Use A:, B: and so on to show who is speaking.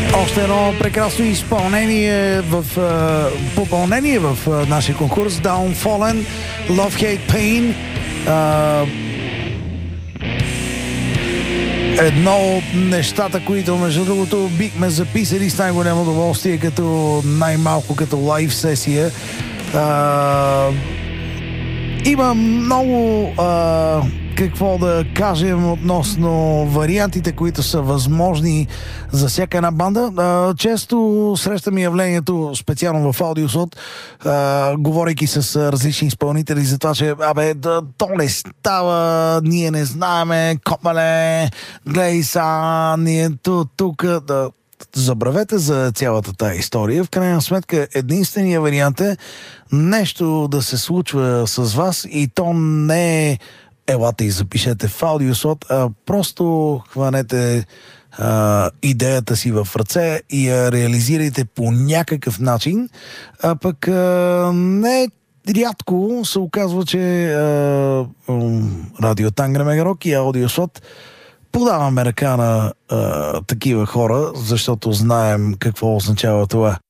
A: Още едно прекрасно изпълнение в попълнение в нашия конкурс. Down Fallen, Love Hate Pain. Едно от нещата, които между другото бихме записали с най-голямо удоволствие, като най-малко като лайв сесия. Има много какво да кажем относно вариантите, които са възможни за всяка една банда. Често срещаме явлението, специално в аудиосот, говорейки с различни изпълнители за това, че то не става, ние не знаеме, копале, гледай са, ние тук, забравете за цялата тая история. В крайна сметка единственият вариант е нещо да се случва с вас и то не е елате и запишете в аудиосот, просто хванете идеята си в ръце и я реализирайте по някакъв начин, пък не рядко се оказва, че Радио Тангра Мегарок и аудиосот подаваме ръка на такива хора, защото знаем какво означава това.